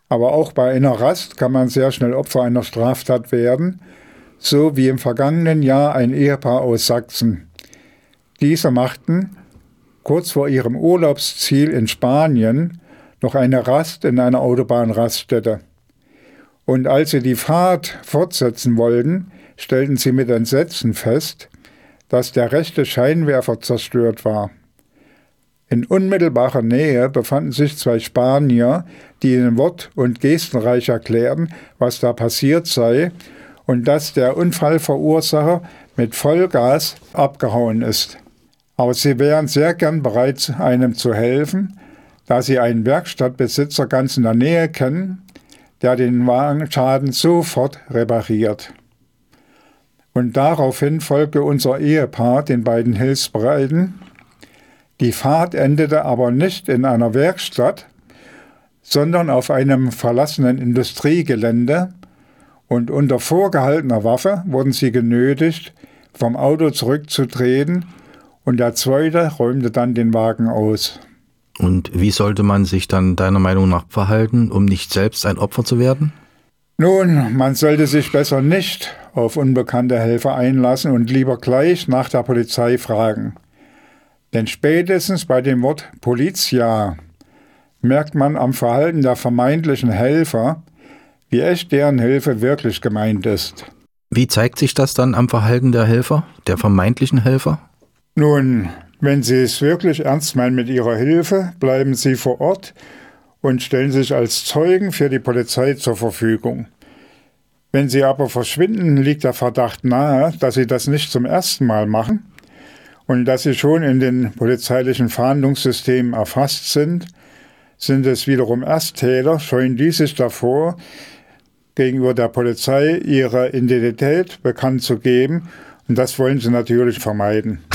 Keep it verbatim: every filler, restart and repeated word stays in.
Aber auch bei einer Rast kann man sehr schnell Opfer einer Straftat werden, so wie im vergangenen Jahr ein Ehepaar aus Sachsen. Diese machten kurz vor ihrem Urlaubsziel in Spanien noch eine Rast in einer Autobahnraststätte. Und als sie die Fahrt fortsetzen wollten, stellten sie mit Entsetzen fest, dass der rechte Scheinwerfer zerstört war. In unmittelbarer Nähe befanden sich zwei Spanier, die in Wort- und Gestenreich erklärten, was da passiert sei und dass der Unfallverursacher mit Vollgas abgehauen ist. Aber sie wären sehr gern bereit, einem zu helfen, da sie einen Werkstattbesitzer ganz in der Nähe kennen, der den Wagenschaden sofort repariert. Und daraufhin folgte unser Ehepaar den beiden Hilfsbereiten. Die Fahrt endete aber nicht in einer Werkstatt, sondern auf einem verlassenen Industriegelände, und unter vorgehaltener Waffe wurden sie genötigt, vom Auto zurückzutreten, und der Zweite räumte dann den Wagen aus. Und wie sollte man sich dann deiner Meinung nach verhalten, um nicht selbst ein Opfer zu werden? Nun, man sollte sich besser nicht auf unbekannte Helfer einlassen und lieber gleich nach der Polizei fragen. Denn spätestens bei dem Wort Polizia merkt man am Verhalten der vermeintlichen Helfer, wie echt deren Hilfe wirklich gemeint ist. Wie zeigt sich das dann am Verhalten der Helfer, der vermeintlichen Helfer? Nun, wenn sie es wirklich ernst meinen mit ihrer Hilfe, bleiben sie vor Ort und stellen sich als Zeugen für die Polizei zur Verfügung. Wenn sie aber verschwinden, liegt der Verdacht nahe, dass sie das nicht zum ersten Mal machen und dass sie schon in den polizeilichen Fahndungssystemen erfasst sind. Sind es wiederum Ersttäter, scheuen die sich davor, gegenüber der Polizei ihre Identität bekannt zu geben, und das wollen sie natürlich vermeiden.